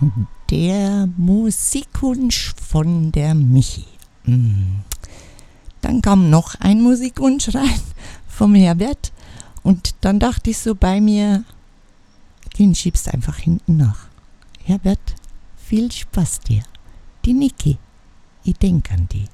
Der Musikwunsch von der Michi. Dann kam noch ein Musikwunsch rein vom Herbert und dann dachte ich so bei mir, den schiebst einfach hinten nach. Herbert, viel Spaß dir. Die Niki, ich denk an die.